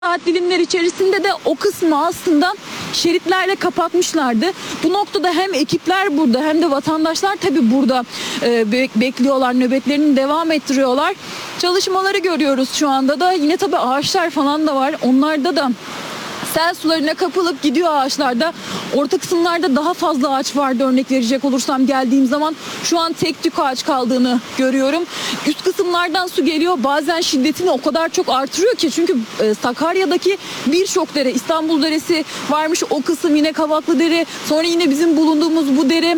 saat dilimler içerisinde de o kısmı aslında şeritlerle kapatmışlardı. Bu noktada hem ekipler burada hem de vatandaşlar tabii burada bekliyorlar, nöbetlerini devam ettiriyorlar. Çalışmaları görüyoruz şu anda da. Yine tabii ağaçlar falan da var. Onlarda da sel sularına kapılıp gidiyor ağaçlarda. Orta kısımlarda daha fazla ağaç vardı, örnek verecek olursam geldiğim zaman. Şu an tek tük ağaç kaldığını görüyorum. Üst kısımlardan su geliyor. Bazen şiddetini o kadar çok artırıyor ki. Çünkü Sakarya'daki birçok dere, İstanbul Deresi varmış, o kısım yine Kavaklıdere. Sonra yine bizim bulunduğumuz bu dere.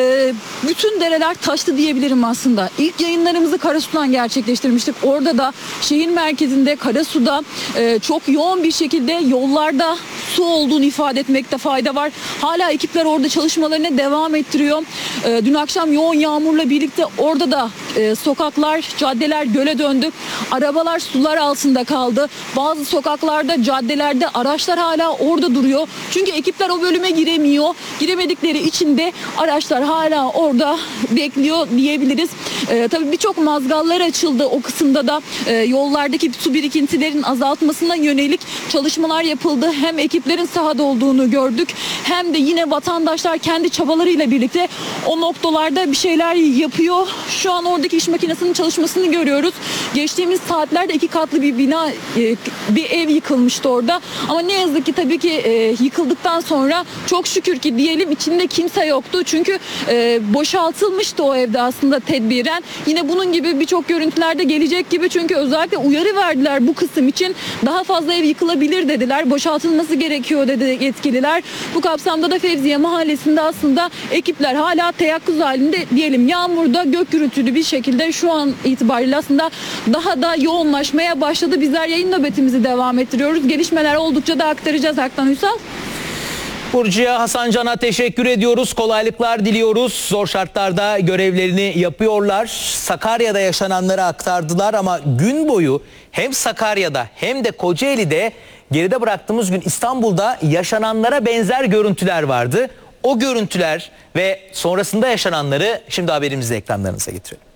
Bütün dereler taştı diyebilirim aslında. İlk yayınlarımızı Karasu'dan gerçekleştirmiştik. Orada da şehir merkezinde Karasu'da çok yoğun bir şekilde yollarda su olduğunu ifade etmekte fayda var. Hala ekipler orada çalışmalarına devam ettiriyor. Dün akşam yoğun yağmurla birlikte orada da sokaklar, caddeler göle döndü. Arabalar sular altında kaldı. Bazı sokaklarda, caddelerde araçlar hala orada duruyor. Çünkü ekipler o bölüme giremiyor. Giremedikleri için de araçlar hala orada bekliyor diyebiliriz. Tabii birçok mazgallar açıldı o kısımda da. Yollardaki su birikintilerin azaltmasına yönelik çalışmalar yapıldı. Hem ekiplerin sahada olduğunu gördük, hem de yine vatandaşlar kendi çabalarıyla birlikte o noktalarda bir şeyler yapıyor. Şu an oradaki iş makinesinin çalışmasını görüyoruz. Geçtiğimiz saatlerde 2 katlı bir bina, bir ev yıkılmıştı orada. Ama ne yazık ki tabii ki yıkıldıktan sonra çok şükür ki diyelim içinde kimse yoktu. Çünkü boşaltılmıştı o evde aslında tedbiren. Yine bunun gibi birçok görüntülerde gelecek gibi, çünkü özellikle uyarı verdiler bu kısım için. Daha fazla ev yıkılabilir dediler. Boşaltılması gerekiyor dedi yetkililer. Bu kapsamda da Fevziye Mahallesi'nde aslında ekipler hala teyakkuz halinde diyelim. Yağmurda gök gürültülü bir şekilde şu an itibariyle aslında daha da yoğunlaşmaya başladı. Bizler yayın nöbetimizi devam ettiriyoruz. Gelişmeler oldukça da aktaracağız Aktan Ünsal. Burcu'ya, Hasan Can'a teşekkür ediyoruz. Kolaylıklar diliyoruz. Zor şartlarda görevlerini yapıyorlar. Sakarya'da yaşananları aktardılar ama gün boyu hem Sakarya'da hem de Kocaeli'de, geride bıraktığımız gün İstanbul'da yaşananlara benzer görüntüler vardı. O görüntüler ve sonrasında yaşananları şimdi haberimizde ekranlarınıza getiriyorum.